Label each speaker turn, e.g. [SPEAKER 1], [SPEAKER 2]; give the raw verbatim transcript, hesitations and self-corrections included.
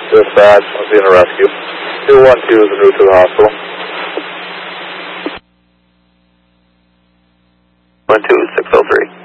[SPEAKER 1] Dispatch, I'm being a rescue. two one two is en route to the hospital.
[SPEAKER 2] one two six oh three.